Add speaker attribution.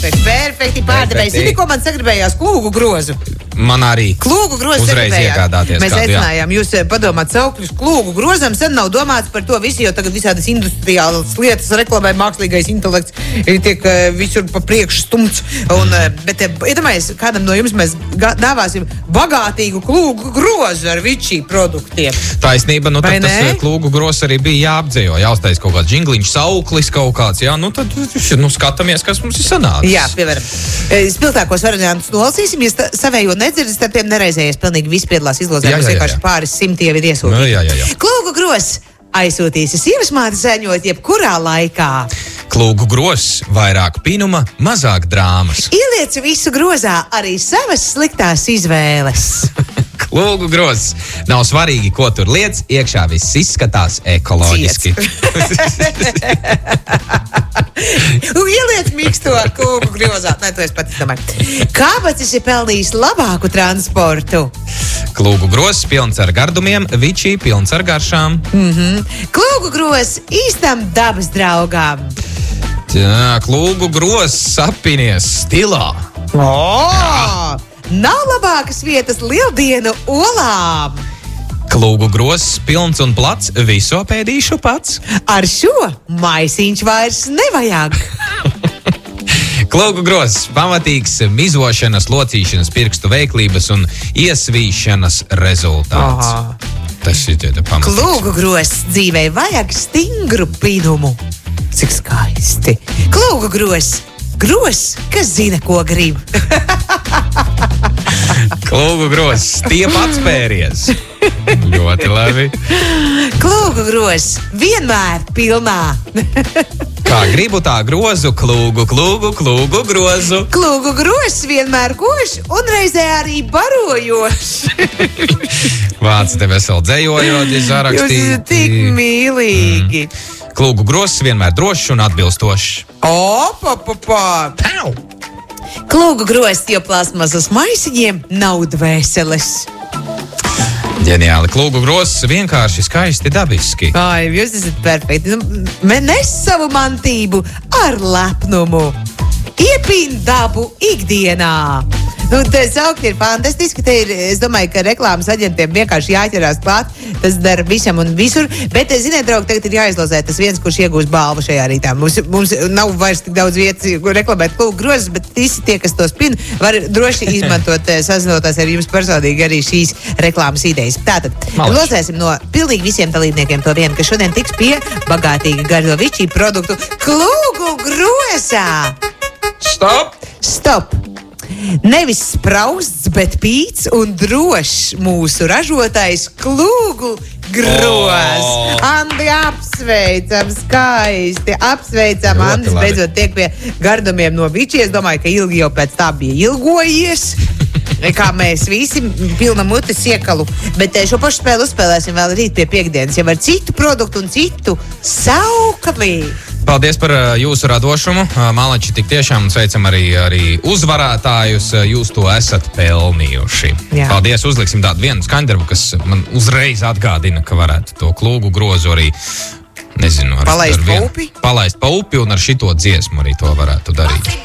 Speaker 1: Perfekti pārdevēji. Zini, ko man sagribējās? Klūgu grozu.
Speaker 2: Man arī.
Speaker 1: Klūgu grozu
Speaker 2: uzreiz iegādāties.
Speaker 1: Mēs aicinājām jūs padomāt saukļus klūgu grozam. Sen nav domāts par to visu, jo tagad visādas industriālas lietas reklamē, mākslīgais intelekts tiek visur pa priekšu stumts. Bet iedomājies, kādam no jums mēs dāvāsim bagātīgu klūgu grozu ar vičī produktiem.
Speaker 2: Taisnība, tad tas klūgu grozs arī bija jāapdzējo. Jāuztais kaut kāds džingliņš, sauklis kaut kāds. Jā, tad skatāmies, kas mums ir sanācis.
Speaker 1: Jā, piemēram. Spilgtākos variantus nolasīsim, ja savējo nedzirdas, tad tiem nereizējies pilnīgi visi piedalās izlozē. Mums vienkārši pāris simti jau ir iesūtīti.
Speaker 2: Jā.
Speaker 1: Klūgu grozs aizsūtīsi sievas māte ziņot jebkurā laikā.
Speaker 2: Klūgu grozs, vairāk pinuma, mazāk drāmas.
Speaker 1: Ieliec visu grozā, arī savas sliktās izvēles.
Speaker 2: Klūgu grozs. Nav svarīgi, ko tur liec, iekšā viss izskatās ekoloģiski.
Speaker 1: Ieliec mīksto klūgu grozā. Nē, to es pats domāju. Kāpēc ir pelnījis labāku transportu?
Speaker 2: Klūgu grozs pilns ar gardumiem, vičī pilns ar garšām.
Speaker 1: Klūgu grozs īstam dabas draugām.
Speaker 2: Jā, klūgu grozs sapinies stilā.
Speaker 1: Nav labākas vietas lieldienu olām.
Speaker 2: Klūgu grozs pilns un plats, visu pēdīšu pats.
Speaker 1: Ar šo maisiņš vairs nevajag.
Speaker 2: Klūgu grozs pamatīgs mizošanas, locīšanas, pirkstu veiklības un iesvīšanas rezultāts. Tas ir pamatīgs.
Speaker 1: Klūgu grozs dzīvē vajag stingru pinumu. Cik skaisti. Klūgu grozs. Grozs, kas zina, ko grib.
Speaker 2: Klūgu grozs, tie pats pēries. Ļoti labi.
Speaker 1: Klūgu grozs, vienmēr pilnā.
Speaker 2: Kā gribu, tā grozu, klūgu grozu.
Speaker 1: Klūgu grozs vienmēr košs un reizē arī barojošs.
Speaker 2: Vāc te veseli dzējojot, sarakstīt.
Speaker 1: Jūs esat tik mīlīgi.
Speaker 2: Klūgu grozs vienmēr drošs un atbilstošs.
Speaker 1: Klūgu grozs, jo plasmasas maisiņiem nav dvēseles.
Speaker 2: Ģeniāli. Klūgu grozs vienkārši skaisti dabiski.
Speaker 1: Ai, jūs esat perfekti. Nes savu mantību ar lepnumu. Iepīn dabu ikdienā. Te saukļi ir fantastiski. Te ir, es domāju, ka reklāmas aģentiem vienkārši jāķerās klāt. Tas dara visam un visur. Bet, ziniet, draugi, tagad ir jāizlozē tas viens, kurš iegūs balvu šajā rītā. Mums nav vairs tik daudz vietas, kur reklamēt klūgu grozus, bet visi tie, kas to spina, var droši izmantot, sazinoties ar jums personīgi arī šīs reklāmas idejas. Tātad, lozēsim no pilnīgi visiem dalībniekiem to vienu, kas šodien tiks pie bagātīga gardo vičī produktu klūgu grozā. Stop! Nevis sprausts, bet pīts un drošs mūsu ražotais klūgu grozs. Andi, apsveicam, skaisti. Apsveicam, Andis beidzot tiek pie gardumiem no vičī. Es domāju, ka ilgi jau pēc tā bija ilgojies. Kā mēs visi pilna mutes iekalu. Bet šo pašu spēli uzspēlēsim vēl rīt pie piekdienas, jau ar citu produktu un citu saukli.
Speaker 2: Paldies par jūsu radošumu. Malači, tik tiešām sveicam arī uzvarētājus. Jūs to esat pelnījuši. Jā. Paldies, uzliksim tādu vienu skaņdarbu, kas man uzreiz atgādina, ka varētu to klūgu grozu arī, nezinu,
Speaker 1: palaist pa upi
Speaker 2: un ar šito dziesmu arī to varētu darīt.